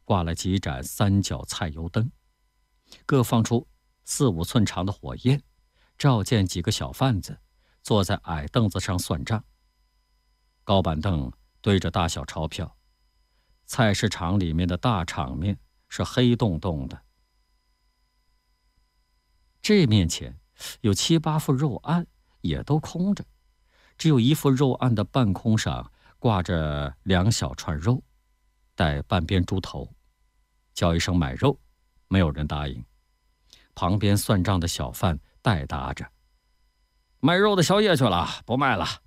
挂了几盏三角菜油灯，各放出4、5寸长的火焰，照见几个小贩子坐在矮凳子上算账。高板凳堆着大小钞票，菜市场里面的大场面是黑洞洞的。这面前有7、8副肉案，也都空着，只有一副肉案的半空上挂着2小串肉，带半边猪头。叫一声买肉，没有人答应。旁边算账的小贩代答着：“卖肉的宵夜去了，不卖了。”